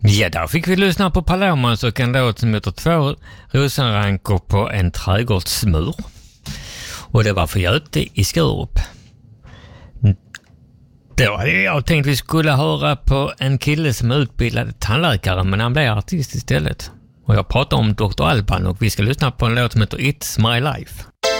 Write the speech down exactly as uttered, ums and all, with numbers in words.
Ja, där fick vi lyssna på Palomos och en låt som heter Två rosenrankor på en trädgårdsmur. Och det var för Göte i Skurup. Då hade jag tänkt att vi skulle höra på en kille som är utbildad tandläkare, men han blev artist istället. Och jag pratar om doktor Alban och vi ska lyssna på en låt som heter It's My Life.